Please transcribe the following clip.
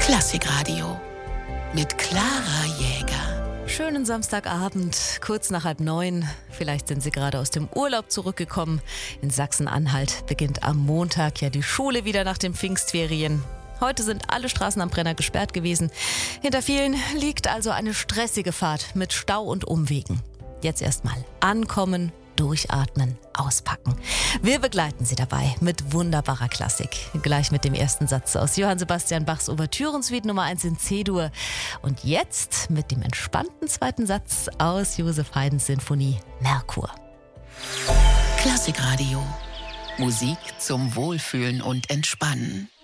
Klassikradio mit Clara Jäger. Schönen Samstagabend, kurz nach 8:30. Vielleicht sind Sie gerade aus dem Urlaub zurückgekommen. In Sachsen-Anhalt beginnt am Montag ja die Schule wieder nach den Pfingstferien. Heute sind alle Straßen am Brenner gesperrt gewesen. Hinter vielen liegt also eine stressige Fahrt mit Stau und Umwegen. Jetzt erstmal ankommen, durchatmen, auspacken. Wir begleiten Sie dabei mit wunderbarer Klassik. Gleich mit dem ersten Satz aus Johann Sebastian Bachs Ouvertürensuite Nummer 1 in C-Dur. Und jetzt mit dem entspannten zweiten Satz aus Joseph Haydns Sinfonie Merkur. Klassikradio. Musik zum Wohlfühlen und Entspannen.